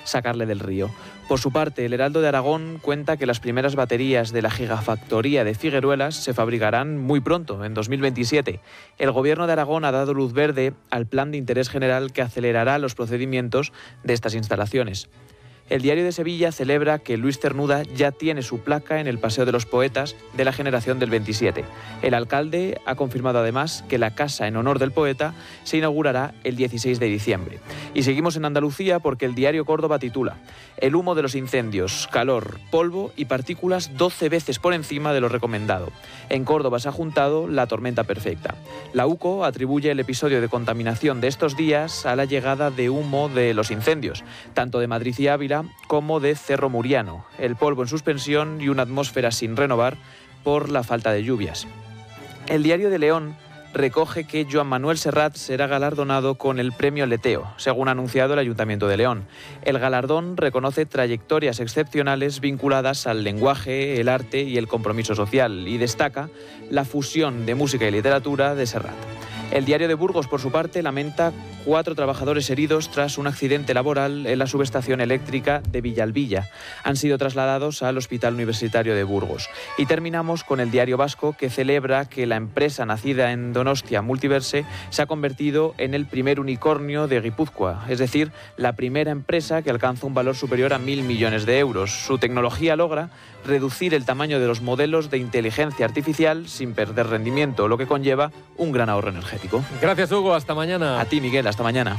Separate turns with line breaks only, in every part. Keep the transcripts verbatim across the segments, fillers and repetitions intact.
sacarle del río. Por su parte, el Heraldo de Aragón cuenta que las primeras baterías de la gigafactoría de Figueruelas se fabricarán muy pronto, en dos mil veintisiete. El Gobierno de Aragón ha dado luz verde al plan de interés general que acelerará los procedimientos de estas instalaciones. El Diario de Sevilla celebra que Luis Cernuda ya tiene su placa en el Paseo de los Poetas de la generación del veintisiete. El alcalde ha confirmado además que la casa en honor del poeta se inaugurará el dieciséis de diciembre. Y seguimos en Andalucía porque el diario Córdoba titula: el humo de los incendios, calor, polvo y partículas doce veces por encima de lo recomendado. En Córdoba se ha juntado la tormenta perfecta. La U C O atribuye el episodio de contaminación de estos días a la llegada de humo de los incendios, tanto de Madrid y Ávila como de Cerro Muriano, el polvo en suspensión y una atmósfera sin renovar por la falta de lluvias. El Diario de León recoge que Joan Manuel Serrat será galardonado con el Premio Leteo, según ha anunciado el Ayuntamiento de León. El galardón reconoce trayectorias excepcionales vinculadas al lenguaje, el arte y el compromiso social y destaca la fusión de música y literatura de Serrat. El Diario de Burgos, por su parte, lamenta cuatro trabajadores heridos tras un accidente laboral en la subestación eléctrica de Villalbilla. Han sido trasladados al Hospital Universitario de Burgos. Y terminamos con el Diario Vasco, que celebra que la empresa nacida en Donostia, Multiverse, se ha convertido en el primer unicornio de Guipúzcoa, es decir, la primera empresa que alcanza un valor superior a mil millones de euros. Su tecnología logra reducir el tamaño de los modelos de inteligencia artificial sin perder rendimiento, lo que conlleva un gran ahorro energético.
Gracias, Hugo. Hasta mañana.
A ti, Miguel. Hasta mañana.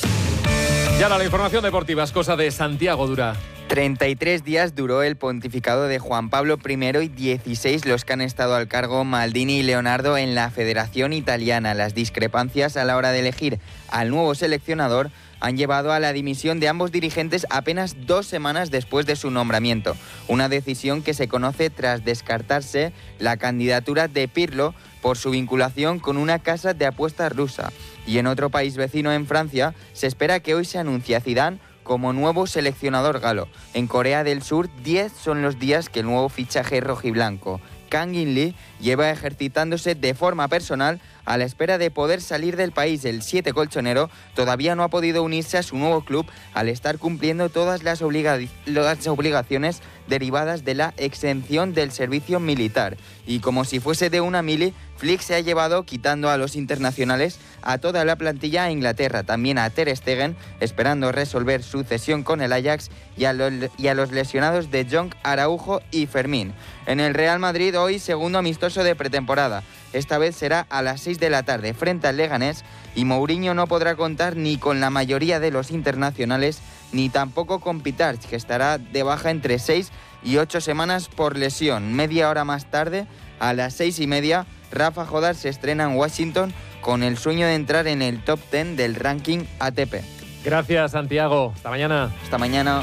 Y ahora la información deportiva es cosa de Santiago Dura.
treinta y tres días duró el pontificado de Juan Pablo primero y dieciséis los que han estado al cargo Maldini y Leonardo en la Federación Italiana. Las discrepancias a la hora de elegir al nuevo seleccionador han llevado a la dimisión de ambos dirigentes apenas dos semanas después de su nombramiento. Una decisión que se conoce tras descartarse la candidatura de Pirlo por su vinculación con una casa de apuestas rusa. Y en otro país vecino, en Francia, se espera que hoy se anuncie a Zidane como nuevo seleccionador galo. En Corea del Sur, diez son los días que el nuevo fichaje rojiblanco, Kang In-lee, lleva ejercitándose de forma personal a la espera de poder salir del país. El siete colchonero todavía no ha podido unirse a su nuevo club al estar cumpliendo todas las, obliga- las obligaciones derivadas de la exención del servicio militar. Y como si fuese de una mili, Flick se ha llevado, quitando a los internacionales, a toda la plantilla a Inglaterra, también a Ter Stegen, esperando resolver su cesión con el Ajax, y a, los, y a los lesionados de Jong, Araujo y Fermín. En el Real Madrid, hoy segundo amistoso de pretemporada. Esta vez será a las seis de la tarde frente al Leganés, y Mourinho no podrá contar ni con la mayoría de los internacionales, ni tampoco con Pitarch, que estará de baja entre seis y ocho semanas por lesión. Media hora más tarde, a las seis y media, Rafa Jodar se estrena en Washington con el sueño de entrar en el top diez del ranking A T P.
Gracias, Santiago. Hasta mañana.
Hasta mañana.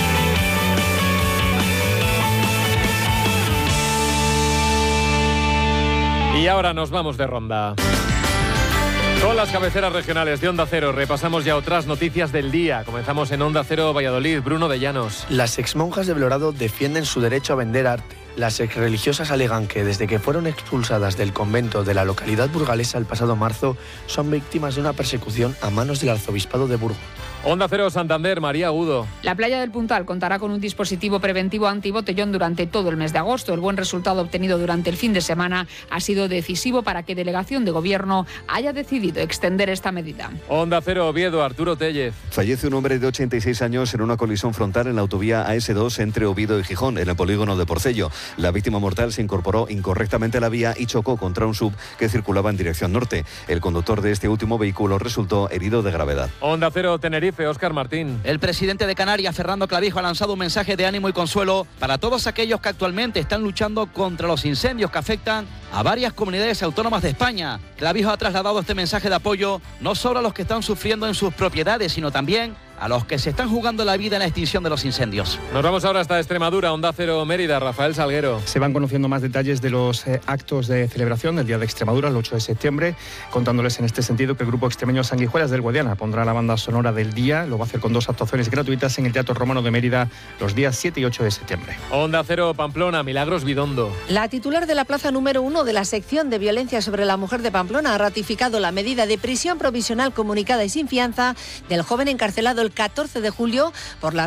Y ahora nos vamos de ronda. Con las cabeceras regionales de Onda Cero repasamos ya otras noticias del día. Comenzamos en Onda Cero Valladolid. Bruno de Llanos.
Las exmonjas de Belorado defienden su derecho a vender arte. Las exreligiosas alegan que desde que fueron expulsadas del convento de la localidad burgalesa el pasado marzo son víctimas de una persecución a manos del arzobispado de Burgos.
Onda Cero Santander, María Agudo.
La playa del Puntal contará con un dispositivo preventivo antibotellón durante todo el mes de agosto. El buen resultado obtenido durante el fin de semana ha sido decisivo para que Delegación de Gobierno haya decidido extender esta medida.
Onda Cero Oviedo, Arturo Tellez.
Fallece un hombre de ochenta y seis años en una colisión frontal en la autovía A S dos entre Oviedo y Gijón, en el polígono de Porcello. La víctima mortal se incorporó incorrectamente a la vía y chocó contra un sub que circulaba en dirección norte. El conductor de este último vehículo resultó herido de gravedad.
Onda Cero Tenerife, Óscar Martín.
El presidente de Canarias, Fernando Clavijo, ha lanzado un mensaje de ánimo y consuelo para todos aquellos que actualmente están luchando contra los incendios que afectan a varias comunidades autónomas de España. Clavijo ha trasladado este mensaje de apoyo no solo a los que están sufriendo en sus propiedades, sino también a los que se están jugando la vida en la extinción de los incendios.
Nos vamos ahora hasta Extremadura, Onda Cero Mérida, Rafael Salguero.
Se van conociendo más detalles de los eh, actos de celebración del Día de Extremadura, el ocho de septiembre, contándoles en este sentido que el grupo extremeño Sanguijuelas del Guadiana pondrá la banda sonora del día. Lo va a hacer con dos actuaciones gratuitas en el Teatro Romano de Mérida los días siete y ocho de septiembre.
Onda Cero Pamplona, Milagros Bidondo.
La titular de la plaza número uno de la sección de violencia sobre la mujer de Pamplona ha ratificado la medida de prisión provisional comunicada y sin fianza del joven encarcelado el catorce de julio por la